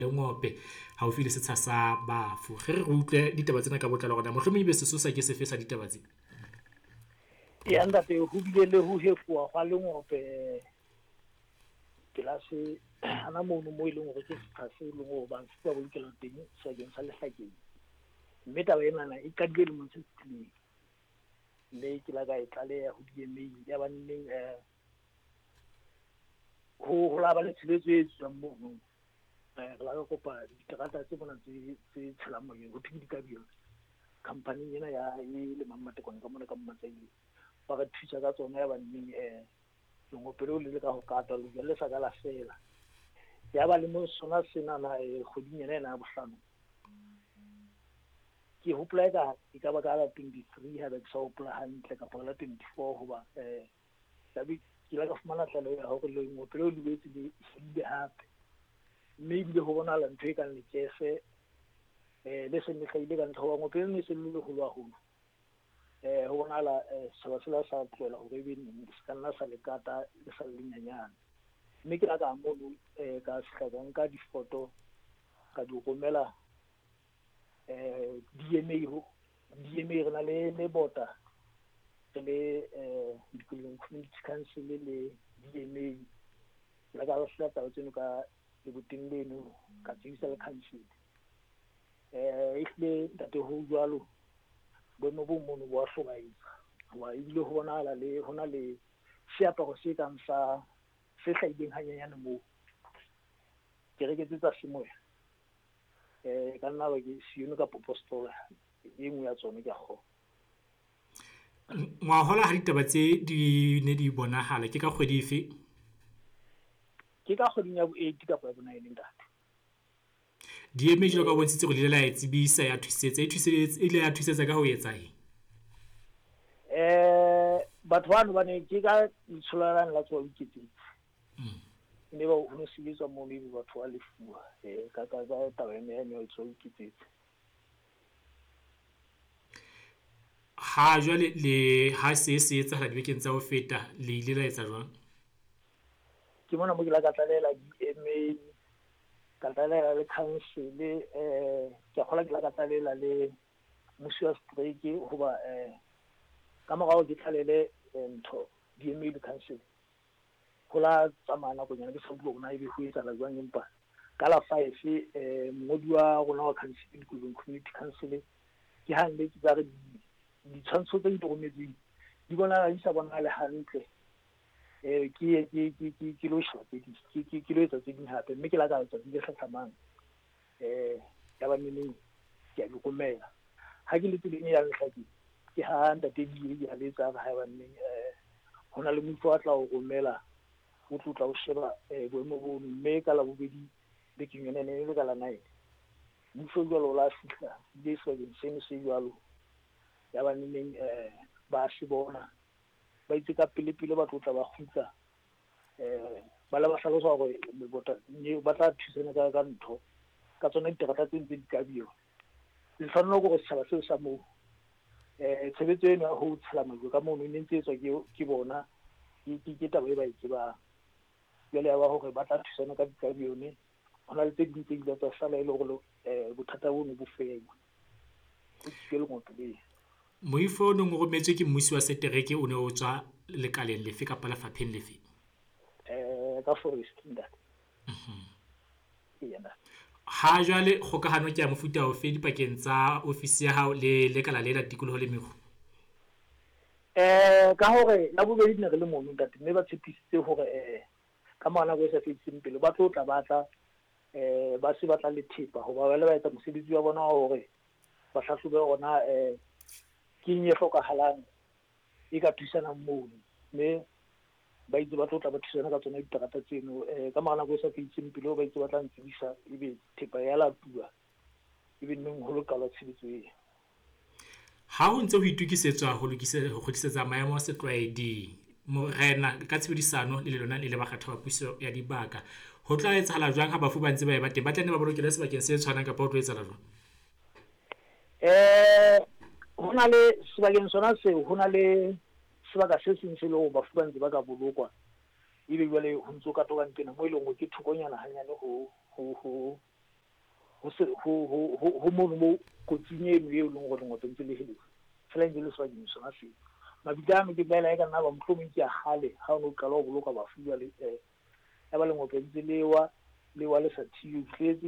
Ngope haufi le setsha sa bafu ge re utlwe ditaba tsena ka botlalo gona mohlomong be sesosa ke sefe sa ditaba tse ya ntate ho bile le ho hefuwa gwa Lengope kelase ana mono mo ile gore ke se le go ba se ba bolokela teng sa gen sa lehlakeng mme taba ena e ka dile le motse tlile le ke la ga e tlale ya ho DMA ya banneng ho la ba le tsheletso e tswang mo re la go kopa diterata tse bona tse tshelang mo go thiki ka bio company ena ya le mamate kone ka mona ka mmatsaile ba re thusa ka tsona ya banneng Lengopelo le ka go kata le le sa ka la fela ya ba le mo sona sena na goding ena ya bohlano ke hopola ka ba ka la 23 ha ba sa hopola hantle ka la 24 hoba tabi ke la ka fumana tlalo ya hore Lengopelo le betse le hape mme di ho bona la ntwe ka le tsefe le se me khaile ka ntho wa Ngopelo ne se le go lwa ho ho bona la sela sa tloela ho be ne se kana sa le kata le sa le nyanyana mme ke la ka mo ka se ka di photo ka di romela DMA re na le bota le Dikolong Community Council le DMA la ka se tla tseno ka le boteng leno ka tsisa le council ile ntate ho jwalo bono bo mono bo hlobaetsa wa ile ho bona le hona le seaparo se kang sa se hlaileng hanyanyane mo ke re ke tsa semoya ka nna ba ke sione ka popostola e nngwe ya tsone ke go ngwahola ha ditaba tse di ne di bonahala ke ka kgwedi efe ke ka kgweding ya bo 8 ka bo 9 ntate DMA jalo ka bontshitse go le la e tsebisa ya thusetse ile ya thusetsa ka ho etsa eng batho ba ne ke ka itsholarang la tswa iketse ne ba ho sebetsa mo le batho ba lefuwa ka taba ene ya tswa iketse ha jwale le ha se etsa la dibekeng tsa ho feta le ile la etsa jwang ke mona mo ke la ka tlalela DMA ka tlalela le council ke khola ke la ka tlalela le Musia Street hoba ka morao ke tlalele ntho DMA le council hola tsamana go nyana ke sa bua bona e be ho etsa la jwang empa ka la 5 mngodi wa rona wa council Dikolong Community Council ke ha nne ke ba re ditshwantsho tse di rometseng di bona di sa bona le hantle ke lo shwa ke lo etsa tse ding hape mme ke la ka etsa di le tlhamang ya ba meneng ke a dikomela ha ke le tseleng ya lehlaki ke ha ntate di ya letsa ga ba meneng hona le motho a tla o romela o tlotla o sheba boemo bo mme ka la bobedi be ke yone ne le ka la 9 motho jalo la fihla di se se jalo ya ba meneng ba se bona ba itse ka pele ba tlotla ba khutla ba la ba hlalosa gore bota ne ba tla thusana ka ntho ka tsona diterata tse di ka bio le tshwanelo go tshaba se sa mo tshebetso eno ho tshela mo ka mo ne ntse etswa ke bona ke taba e ba itse ba jale ya ba gore ba tla thusana ka bio ne hona le tse di tse di tsa sala ile go bothata bo no bo fela go tswele mo teng moifo o rometswe ke mmusi wa setereke o ne o tswa lekaleng lefe kapa lefapheng lefe ka forest nda ha jwale kgokahano ke ya mofuta ofe dipakeng tsa ofisi ya hao le lekala le la tikoloho le mekgo ka hore la bobedi ne re le mono ntate mme ba tshepisitse hore ka mona go sa fetseng pele ba tla batla ba se batla le thepa ho ba ba etsa mosebetsi wa bona hore ba hlahlube ona ke nye hlokahalang e ka thusana mmono mme ba itse ba tla ba thusana ka tsona diterata tseno ka mona go sa fetseng pele ba itse ba tla ntsibisa ebe thepa ya la pua ebe neng ho lokala tshebetso e ha ho ntse ho itukisetswa ho kgutlisetsa maemo a setlwaedi morena ka tshebedisano le lona le ba kgetha ba puso ya dibaka ho tla etsahala jwang ha bafu ba ntse ba ba teng ba tla ne ba bolokela sebakeng se tshwanang ka ho tlo etsahala jwang hona le sebakeng sona se hona le sebaka se seng se le go bafu ba ntse ba ka bolokwa ile jwale ho ntso ka toka ntena mo ile go ke thokonyana hanyane ho ho mono mo kotsing eno eo leng gore ngotse ntse le hele fela ntse le sebakeng sona seo mabitla a me ke bela e ka nna ba mohlomong ke a gale ga o ne o qala go boloka bafuwa le ya ba lengwe ntse lewa le sa thiyo tletse